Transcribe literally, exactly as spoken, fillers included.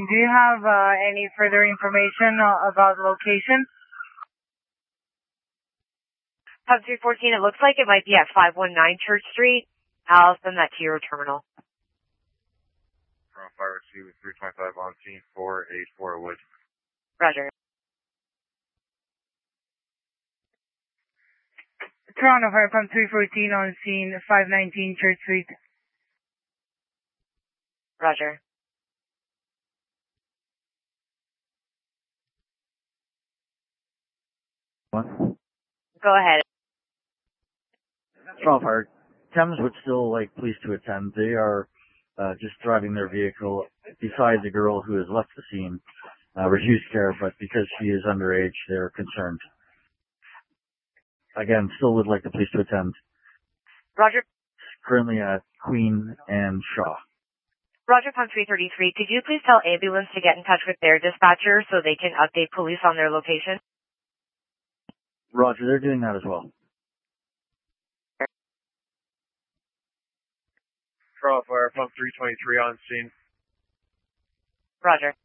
Do you have uh, any further information uh, about the location? Hub three fourteen, it looks like it might be at five one nine Church Street. I'll send that to your terminal. From Fire two with three twenty-five on scene, four eight four Wood. Roger. Toronto Fire Pump three fourteen on scene, five nineteen Church Street. Roger. What? Go ahead. Toronto Fire. Thames would still like police to attend. They are uh, just driving their vehicle beside the girl who has left the scene. Uh, refused care, but because she is underage, they're concerned. Again, still would like the police to attend. Roger. Currently at Queen and Shaw. Roger, Pump three thirty-three. Could you please tell ambulance to get in touch with their dispatcher so they can update police on their location? Roger, they're doing that as well. Toronto Fire Pump three twenty-three on scene. Roger.